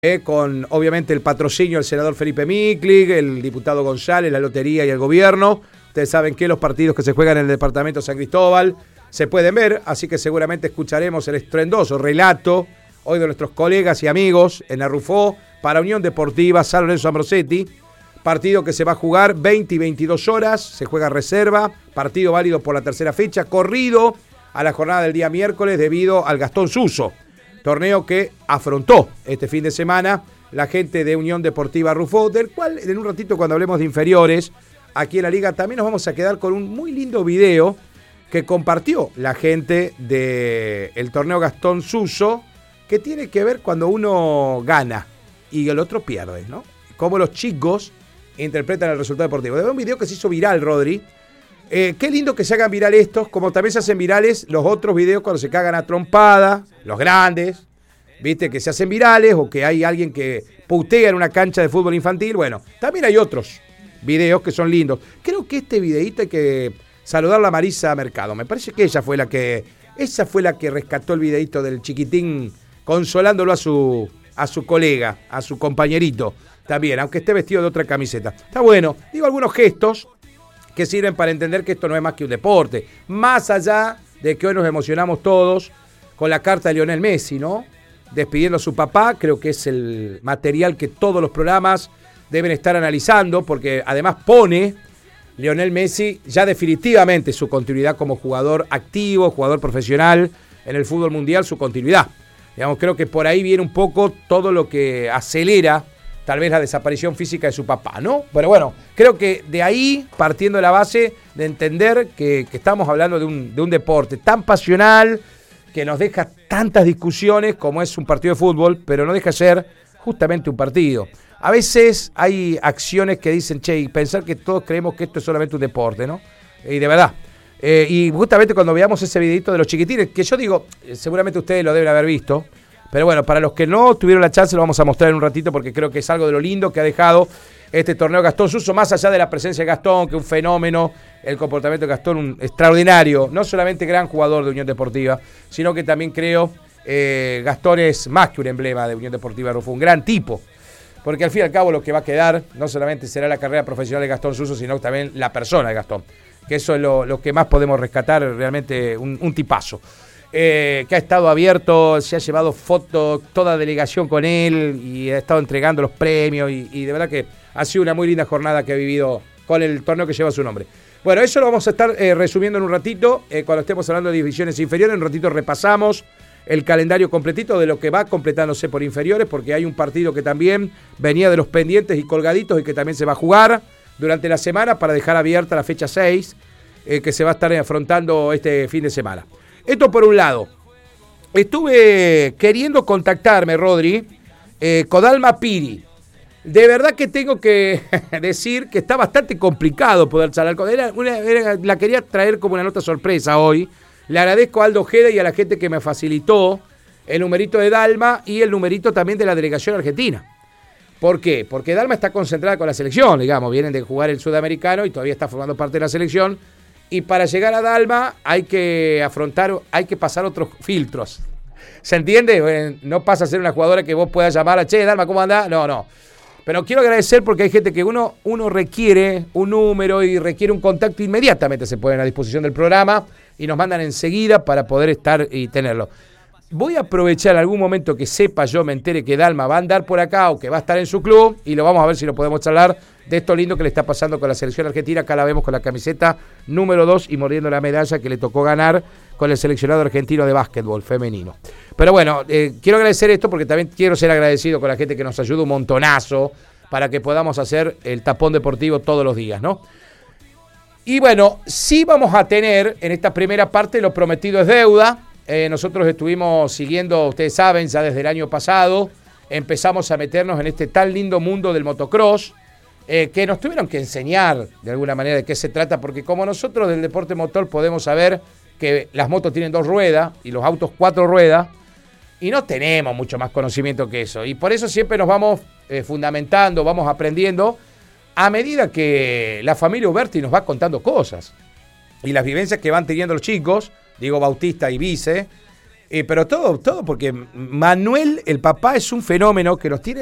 con obviamente el patrocinio del senador Felipe Miklig, el diputado González, la lotería y el gobierno. Ustedes saben que los partidos que se juegan en el departamento de San Cristóbal se pueden ver, así que seguramente escucharemos el estruendoso relato hoy de nuestros colegas y amigos en Arrufó para Unión Deportiva San Lorenzo Ambrosetti. Partido que se va a jugar 20 y 22 horas, se juega reserva, partido válido por la tercera fecha, corrido a la jornada del día miércoles debido al Gastón Suso. Torneo que afrontó este fin de semana la gente de Unión Deportiva Arrufó, del cual en un ratito cuando hablemos de inferiores aquí en la liga también nos vamos a quedar con un muy lindo video que compartió la gente del torneo Gastón Suso, que tiene que ver cuando uno gana y el otro pierde, ¿no? Cómo los chicos interpretan el resultado deportivo. De un video que se hizo viral, Rodri. Qué lindo que se hagan viral estos, como también se hacen virales los otros videos cuando se cagan a trompada, los grandes, viste, que se hacen virales o que hay alguien que putea en una cancha de fútbol infantil. Bueno, también hay otros videos que son lindos. Creo que este videíto hay que saludarla a Marisa Mercado. Me parece que ella fue la que rescató el videíto del chiquitín consolándolo a su colega, a su compañerito también, aunque esté vestido de otra camiseta. Está bueno, digo algunos gestos que sirven para entender que esto no es más que un deporte. Más allá de que hoy nos emocionamos todos con la carta de Lionel Messi, ¿no? Despidiendo a su papá, creo que es el material que todos los programas deben estar analizando, porque además pone Lionel Messi ya definitivamente su continuidad como jugador activo, jugador profesional en el fútbol mundial, su continuidad. Digamos, creo que por ahí viene un poco todo lo que acelera tal vez la desaparición física de su papá, ¿no? Pero bueno, creo que de ahí, partiendo de la base de entender que estamos hablando de un deporte tan pasional, que nos deja tantas discusiones como es un partido de fútbol, pero no deja de ser justamente un partido. A veces hay acciones que dicen, che, y pensar que todos creemos que esto es solamente un deporte, ¿no? Y de verdad. Y justamente cuando veamos ese videito de los chiquitines, que yo digo, seguramente ustedes lo deben haber visto, pero bueno, para los que no tuvieron la chance lo vamos a mostrar en un ratito porque creo que es algo de lo lindo que ha dejado este torneo Gastón Suso, más allá de la presencia de Gastón, que un fenómeno, el comportamiento de Gastón, un extraordinario, no solamente gran jugador de Unión Deportiva, sino que también creo Gastón es más que un emblema de Unión Deportiva Arrufó, un gran tipo, porque al fin y al cabo lo que va a quedar no solamente será la carrera profesional de Gastón Suso, sino también la persona de Gastón, que eso es lo que más podemos rescatar, realmente un tipazo. Que ha estado abierto, se ha llevado fotos, toda delegación con él y ha estado entregando los premios y de verdad que ha sido una muy linda jornada que ha vivido con el torneo que lleva su nombre. Bueno, eso lo vamos a estar resumiendo en un ratito, cuando estemos hablando de divisiones inferiores, en un ratito repasamos el calendario completito de lo que va completándose por inferiores, porque hay un partido que también venía de los pendientes y colgaditos y que también se va a jugar durante la semana para dejar abierta la fecha 6, que se va a estar afrontando este fin de semana. Esto por un lado. Estuve queriendo contactarme, Rodri, con Dalma Piri. De verdad que tengo que decir que está bastante complicado poder charlar con ella. La quería traer como una nota sorpresa hoy. Le agradezco a Aldo Ojeda y a la gente que me facilitó el numerito de Dalma y el numerito también de la delegación argentina. ¿Por qué? Porque Dalma está concentrada con la selección, digamos. Vienen de jugar el sudamericano y todavía está formando parte de la selección. Y para llegar a Dalma hay que pasar otros filtros. ¿Se entiende? No pasa a ser una jugadora que vos puedas llamar a, che, Dalma, ¿cómo andás? No. Pero quiero agradecer porque hay gente que uno requiere un número y requiere un contacto, inmediatamente se ponen a disposición del programa y nos mandan enseguida para poder estar y tenerlo. Voy a aprovechar algún momento que sepa, yo me entere que Dalma va a andar por acá o que va a estar en su club y lo vamos a ver si lo podemos charlar de esto lindo que le está pasando con la selección argentina. Acá la vemos con la camiseta número 2 y mordiendo la medalla que le tocó ganar con el seleccionado argentino de básquetbol femenino. Pero bueno, quiero agradecer esto porque también quiero ser agradecido con la gente que nos ayuda un montonazo para que podamos hacer el tapón deportivo todos los días, ¿no? Y bueno, sí vamos a tener en esta primera parte lo prometido es deuda. Nosotros estuvimos siguiendo, ustedes saben, ya desde el año pasado, empezamos a meternos en este tan lindo mundo del motocross, que nos tuvieron que enseñar de alguna manera de qué se trata, porque como nosotros del deporte motor podemos saber que las motos tienen 2 ruedas y los autos 4 ruedas, y no tenemos mucho más conocimiento que eso. Y por eso siempre nos vamos fundamentando, vamos aprendiendo, a medida que la familia Uberti nos va contando cosas. Y las vivencias que van teniendo los chicos, Diego Bautista y Vice, Pero todo porque Manuel, el papá, es un fenómeno que nos tiene